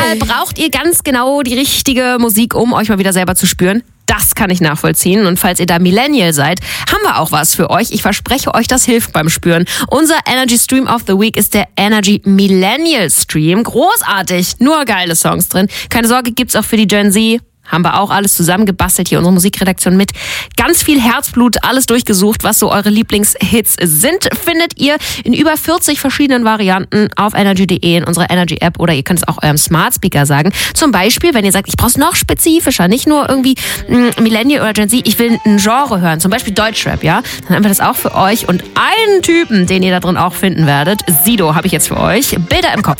Manchmal braucht ihr ganz genau die richtige Musik, um euch mal wieder selber zu spüren. Das kann ich nachvollziehen. Und falls ihr da Millennial seid, haben wir auch was für euch. Ich verspreche euch, das hilft beim Spüren. Unser Energy Stream of the Week ist der Energy Millennial Stream. Großartig. Nur geile Songs drin. Keine Sorge, gibt's auch für die Gen Z. Haben wir auch alles zusammengebastelt hier, unsere Musikredaktion mit ganz viel Herzblut, alles durchgesucht, was so eure Lieblingshits sind, findet ihr in über 40 verschiedenen Varianten auf energy.de in unserer Energy-App oder ihr könnt es auch eurem Smart Speaker sagen. Zum Beispiel, wenn ihr sagt, ich brauche es noch spezifischer, nicht nur irgendwie Millennial oder Gen Z, ich will ein Genre hören, zum Beispiel Deutschrap, ja, dann haben wir das auch für euch und einen Typen, den ihr da drin auch finden werdet, Sido habe ich jetzt für euch, Bilder im Kopf.